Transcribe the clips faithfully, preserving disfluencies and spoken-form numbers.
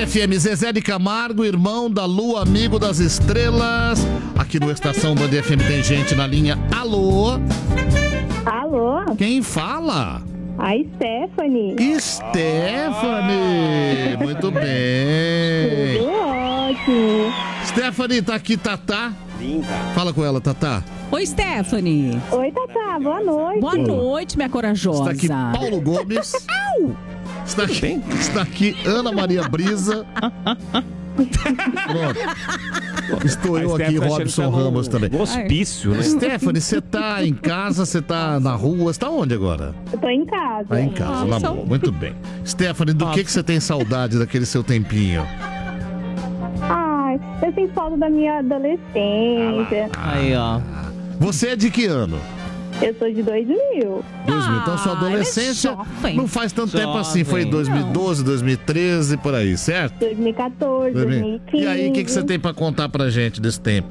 F M, Zezé de Camargo, irmão da Lua, amigo das estrelas. Aqui no Estação Band F M tem gente na linha. Alô? Alô? Quem fala? A Stephanie. Stephanie! Muito bem. Tudo ótimo. Stephanie, tá aqui, Tatá. Linda. Fala com ela, Tatá. Oi, Stephanie. Oi, Tatá. Boa noite. Boa noite, minha corajosa. Está aqui Paulo Gomes. Está aqui, está aqui Ana Maria Brisa. Pronto. Estou eu aqui, Robson Ramos também. Hospício, né? Stephanie, você tá em casa, você tá na rua, você tá onde agora? Eu tô em casa. Tá em casa, na boa, muito bem. Stephanie, do que, que você tem saudade daquele seu tempinho? Ai, eu sinto falta da minha adolescência. Aí, ó. Você é de que ano? Eu sou de dois mil. dois mil. Então sua adolescência não faz tanto tempo assim, foi em dois mil e doze, dois mil e treze, por aí, certo? dois mil e quatorze, dois mil e quinze. E aí, o que, que você tem pra contar pra gente desse tempo?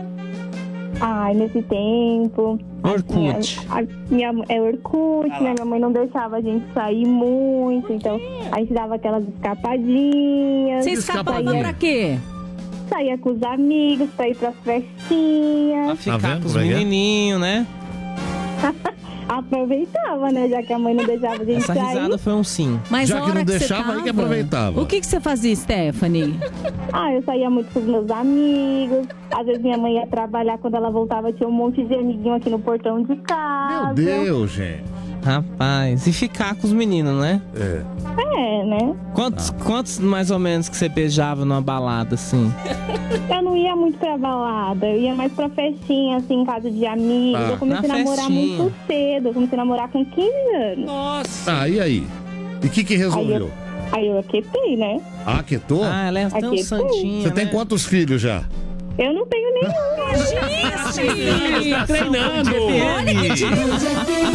Ai, nesse tempo... Orkut. A, a minha, é Orkut, né? Minha mãe não deixava a gente sair muito, então a gente dava aquelas escapadinhas. Você escapava pra quê? Saía com os amigos, pra ir pras festinhas. Pra ficar Tá com os menininhos, né? Aproveitava, né? Já que a mãe não deixava a gente Essa sair. risada foi um sim. Mas Já a que hora não você deixava, aí que tava, aproveitava. O que, que você fazia, Stephanie? Ah, eu saía muito com os meus amigos. Às vezes minha mãe ia trabalhar, quando ela voltava tinha um monte de amiguinho aqui no portão de casa. Meu Deus, gente. Rapaz, e ficar com os meninos, né? É. É, né? Quantos, quantos mais ou menos que você beijava numa balada, assim? Eu não ia muito pra balada, eu ia mais pra festinha, assim, em casa de amigos. Ah. Eu comecei Na a namorar festinha. muito cedo, eu comecei a namorar com quinze anos. Nossa! Ah, e aí? E o que, que resolveu? Aí eu aquietei, né? Ah, quietou? Ah, ela é tão Aqui, santinha, Você tem né? quantos filhos já? Eu não tenho nenhum. Gente! Tá treinando! Olha que